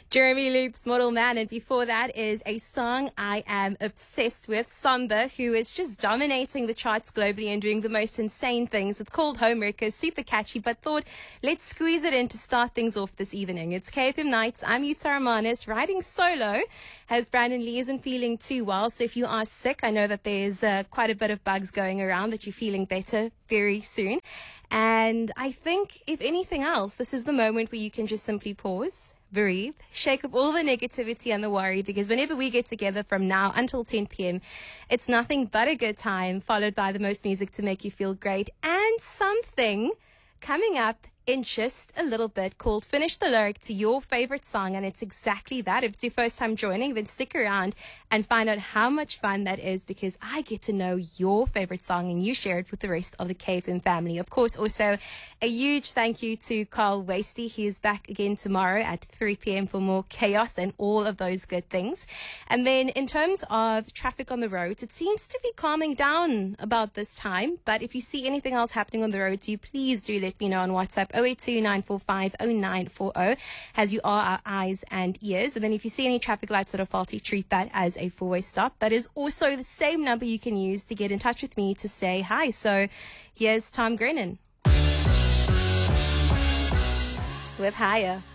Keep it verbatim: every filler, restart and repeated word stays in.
Jeremy Loops, Model Man, and before that is a song I am obsessed with, Samba, who is just dominating the charts globally and doing the most insane things. It's called Homewreckers, super catchy, but thought let's squeeze it in to start things off this evening. It's K F M Nights. I'm Yuta Romanis, riding solo as Brandon Lee isn't feeling too well. So if you are sick, I know that there's uh, quite a bit of bugs going around, that you're feeling better very soon. And I think, if anything else, this is the moment where you can just simply pause, breathe, shake off all the negativity and the worry, because whenever we get together from now until ten p.m., it's nothing but a good time, followed by the most music to make you feel great, and something coming up in just a little bit called Finish the Lyric to Your Favorite Song. And it's exactly that. If it's your first time joining, then stick around and find out how much fun that is, because I get to know your favorite song and you share it with the rest of the K F M family. Of course, also a huge thank you to Carl Wasty. He is back again tomorrow at three p.m. for more chaos and all of those good things. And then in terms of traffic on the roads, it seems to be calming down about this time. But if you see anything else happening on the road, do you please do let me know on WhatsApp oh eight two nine four five oh nine four oh, as you are our eyes and ears. And then if you see any traffic lights that are faulty, treat that as a four-way stop. That is also the same number you can use to get in touch with me to say hi. So here's Tom Grennan with Higher.